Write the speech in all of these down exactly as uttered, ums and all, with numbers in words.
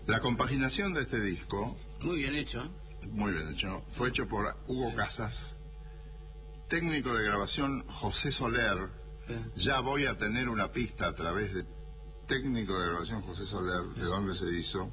La compaginación de este disco, muy bien hecho, muy bien hecho, fue hecho por Hugo Casas, técnico de grabación José Soler. sí. Ya voy a tener una pista a través de técnico de grabación José Soler, de dónde se hizo.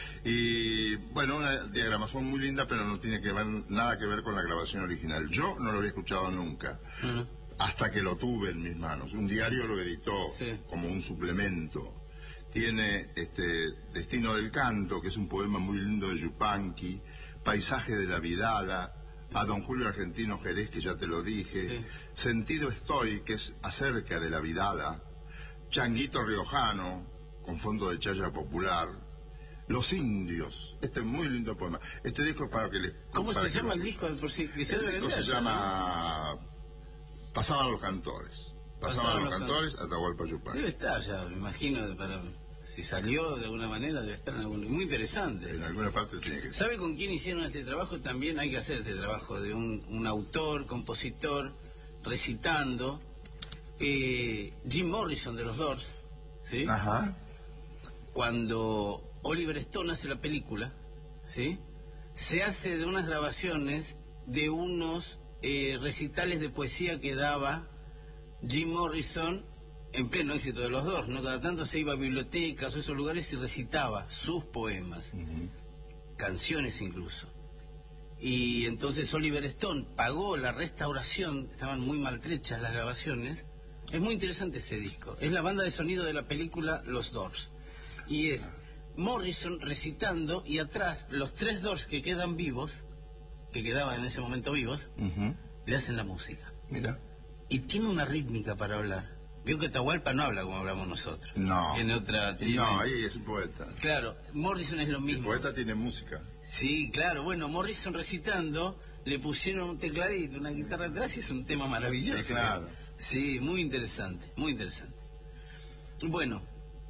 Y bueno, una diagramación muy linda, pero no tiene que ver nada que ver con la grabación original. Yo no lo había escuchado nunca, Uh-huh. hasta que lo tuve en mis manos. Un diario lo editó Sí. como un suplemento. Tiene este Destino del Canto, que es un poema muy lindo de Yupanqui, Paisaje de la Vidala, a Don Julio Argentino Jerez, que ya te lo dije, Sí. Sentido Estoy, que es acerca de la Vidala, Changuito Riojano, con fondo de chaya popular, Los Indios, este es muy lindo poema. Este disco es para que les... ¿Cómo para se que llama lo- el disco? Por si, que se El debe disco se vender, llama Pasaban los Cantores. Pasaban, Pasaban los los Cantores, Atahualpa ¿no? Yupanqui. Debe estar ya, me imagino, para si salió de alguna manera, debe estar en algún... Muy interesante. En alguna parte tiene que ser. ¿Sabe con quién hicieron este trabajo? También hay que hacer este trabajo de un, un autor, compositor, recitando. Eh, Jim Morrison de los Doors, ¿sí? Ajá. Cuando Oliver Stone hace la película, ¿sí? Se hace de unas grabaciones de unos eh, recitales de poesía que daba Jim Morrison en pleno éxito de los Doors, ¿no? Cada tanto se iba a bibliotecas o esos lugares y recitaba sus poemas, Uh-huh. canciones incluso. Y entonces Oliver Stone pagó la restauración, estaban muy maltrechas las grabaciones. Es muy interesante ese disco. Es la banda de sonido de la película Los Doors. Y es Morrison recitando y atrás los tres Doors que quedan vivos, que quedaban en ese momento vivos, Uh-huh. le hacen la música. Mira. Y tiene una rítmica para hablar. Veo que Atahualpa no habla como hablamos nosotros. No. Tiene otra... Tiene... No, ahí es un poeta. Claro, Morrison es lo El mismo. poeta tiene música. Sí, claro, bueno, Morrison recitando, le pusieron un tecladito, una guitarra atrás y es un tema maravilloso. Sí, claro. Sí, muy interesante, muy interesante. Bueno,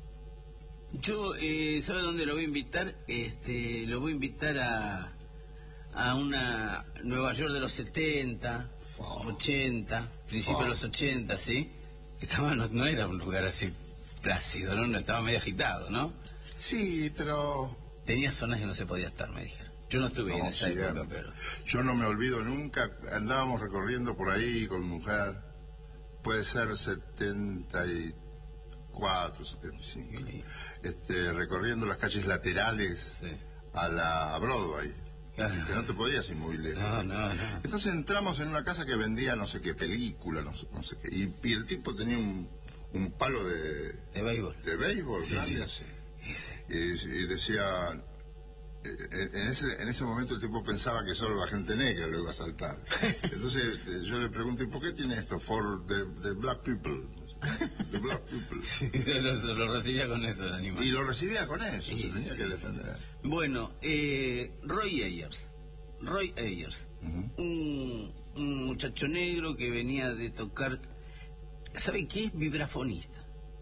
yo, eh, ¿sabe dónde lo voy a invitar? Este, lo voy a invitar a, a una Nueva York de los setenta, ochenta, principios de los ochenta, ¿sí? Estaba, no, no era un lugar así plácido, ¿no? No, estaba medio agitado, ¿no? Sí, pero... Tenía zonas que no se podía estar, me dijeron. Yo no estuve en No, esa sí, época, eh. pero... Yo no me olvido nunca, andábamos recorriendo por ahí con mujer, puede ser setenta y cuatro, setenta y cinco, este, recorriendo las calles laterales Sí. a la a Broadway, Claro. que no te podías ir muy lejos. No, no, no. Entonces entramos en una casa que vendía no sé qué película, no sé, no sé qué, y, y el tipo tenía un, un palo de, De béisbol. de béisbol Sí, grande sí. así. Ese. Y, y decía, eh, en ese, en ese momento el tipo pensaba que solo la gente negra lo iba a saltar. Entonces eh, yo le pregunté, ¿por qué tiene esto? For the, the black people. The black people. Sí, lo, lo recibía con eso el animal. Y lo recibía con eso, Sí, se tenía sí. que defender. Bueno, eh, Roy Ayers. Roy Ayers. Ujú. un, un muchacho negro que venía de tocar... ¿Sabe qué es? Vibrafonista.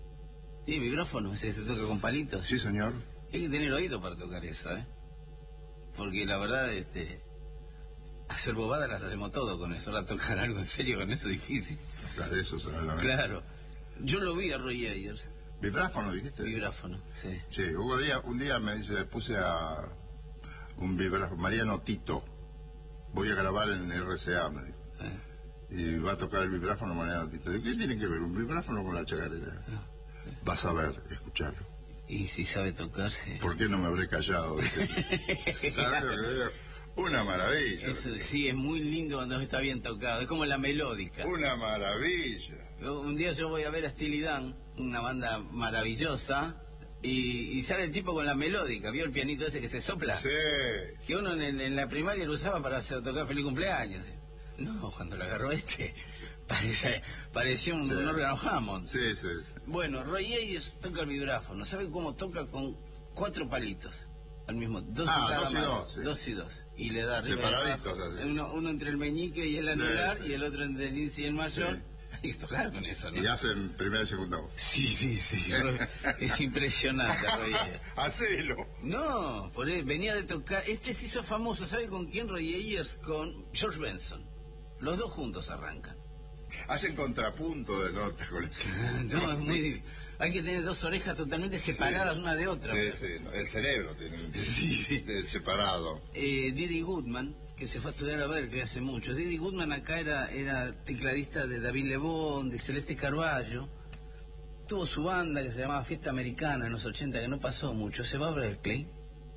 Sí, vibráfono, ese que se toca con palitos. Sí, señor. Hay que tener oído para tocar eso, ¿eh? Porque la verdad, este... hacer bobadas las hacemos todo con eso. Ahora tocar algo en serio con eso es difícil. Tocar eso, solamente. Claro. Yo lo vi a Roy Ayers. Vibráfono, dijiste. Vibráfono, sí. Sí, hubo día, un día me dice, puse a un vibráfono, Mariano Tito, voy a grabar en R C A, me dijo. Eh. Y va a tocar el vibráfono Mariano Tito. Digo, ¿qué tiene que ver un vibráfono con la chacarera? Vas a ver, escucharlo. Y si sabe tocar, sí. ¿Por qué no me habré callado? ¿Viste? ¿Sabes lo que digo? Una maravilla. Eso sí, es muy lindo cuando está bien tocado. Es como la melódica. Una maravilla. Yo- Un día yo voy a ver a Steely Dan, una banda maravillosa, y, y sale el tipo con la melódica. ¿Vio el pianito ese que se sopla? Sí. Que uno en, en la primaria lo usaba para hacer, tocar feliz cumpleaños. No, cuando lo agarró este, parece, parecía un, Sí. un órgano Hammond. Sí, sí, sí. Bueno, Roy Ayers toca el vibráfono. ¿Sabe cómo toca? Con cuatro palitos al mismo, dos Ah, en cada dos y mano. dos, sí. Dos y dos. Y le da arriba y Separaditos, abajo. así. Uno, uno entre el meñique y el Sí, anular, sí. y el otro entre el índice y el mayor. Sí. Hay que tocar con eso, ¿no? Y hacen primera y segunda voz. Sí, sí, sí. Roy- es impresionante, Roy Ayers. Hacelo. No, por él, venía de tocar. Este se hizo famoso, ¿sabe con quién? Roy Ayers, con George Benson. Los dos juntos arrancan. Hacen contrapunto de notas con eso. No, es muy, di- Hay que tener dos orejas totalmente separadas sí. una de otra. Sí, sí, el cerebro tiene sí, sí. separado. Eh, Didi Goodman, que se fue a estudiar a Berkeley hace mucho. Didi Goodman acá era, era tecladista de David Lebón, de Celeste Carballo. Tuvo su banda que se llamaba Fiesta Americana en los ochenta, que no pasó mucho. Se va a Berkeley.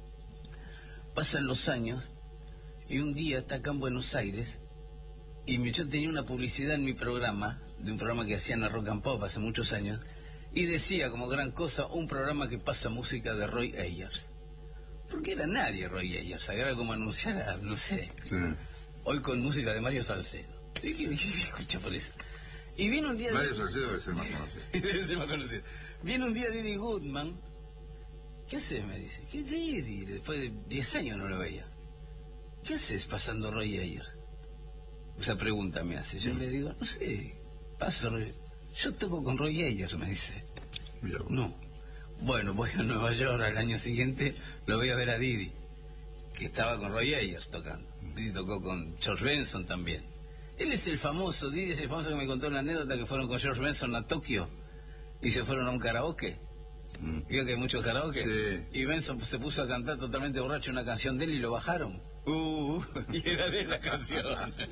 Pasan los años y un día está acá en Buenos Aires y yo tenía una publicidad en mi programa, de un programa que hacían a Rock and Pop hace muchos años, y decía como gran cosa un programa que pasa música de Roy Ayers. Porque era nadie Roy Ayers, era como anunciar a, no sé, sí. Hoy con música de Mario Salcedo. Y dije, escucha por eso. Y viene un día... Mario de... Salcedo debe ser más conocido. debe ser más conocido. Viene un día Didi Goodman. ¿Qué haces? Me dice. ¿Qué Didi? Después de diez años no lo veía. ¿Qué haces pasando Roy Ayers? Esa pregunta me hace. Yo mm. le digo, no sé, paso Roy. Yo toco con Roy Ayers, me dice. Mira, no. Bueno, voy a Nueva York al año siguiente, lo voy a ver a Didi, que estaba con Roy Ayers tocando. Mm. Didi tocó con George Benson también. Él es el famoso, Didi es el famoso que me contó una anécdota que fueron con George Benson a Tokio y se fueron a un karaoke. Mm. Vio que hay muchos karaoke. Sí. Y Benson se puso a cantar totalmente borracho una canción de él y lo bajaron. Uh, y era de la canción.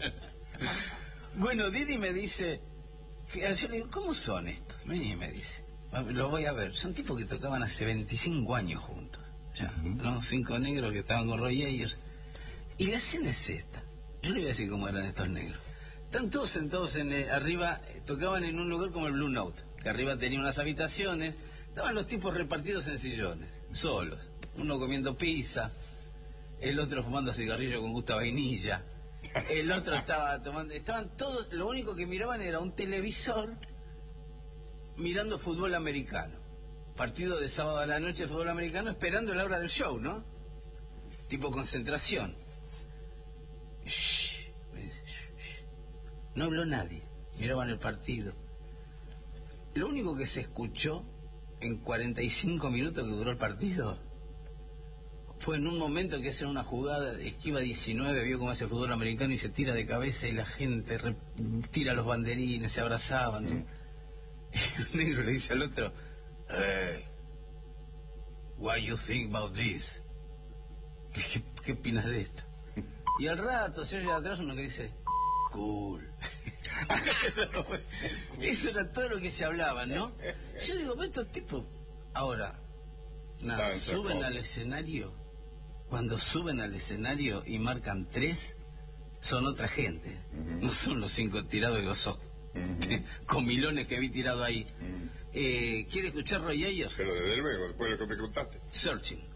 Bueno, Didi me dice, yo le digo, ¿cómo son estos? Vení, me dice, lo voy a ver. Son tipos que tocaban hace veinticinco años juntos. Ya, uh-huh. ¿no? Cinco negros que estaban con Roy Ayers. Y la escena es esta. Yo le voy a decir cómo eran estos negros. Están todos sentados en el, arriba, tocaban en un lugar como el Blue Note, que arriba tenía unas habitaciones. Estaban los tipos repartidos en sillones, solos. Uno comiendo pizza, el otro fumando cigarrillo con gusto a vainilla, el otro estaba tomando... Estaban todos, lo único que miraban era un televisor mirando fútbol americano. Partido de sábado a la noche de fútbol americano, esperando la hora del show, ¿no? Tipo concentración. Shh, me dice, shh, shh. No habló nadie, miraban el partido. Lo único que se escuchó en cuarenta y cinco minutos que duró el partido fue en un momento que hacen una jugada, esquiva diecinueve, vio cómo hace el fútbol americano y se tira de cabeza y la gente re, tira los banderines, se abrazaban. Mm. Y el negro le dice al otro, hey, what you think about this? ¿Qué, qué, qué opinas de esto? Y al rato se oye atrás uno que dice, cool. Eso era todo lo que se hablaba, ¿no? Yo digo, estos tipos ahora nada, suben al escenario. Cuando suben al escenario y marcan tres, son otra gente. Uh-huh. No son los cinco tirados de los ojos. Uh-huh. Comilones que vi tirado ahí. Uh-huh. eh, ¿Quiere escuchar Roy Ayers? Pero desde luego, después de lo que me contaste. Searching.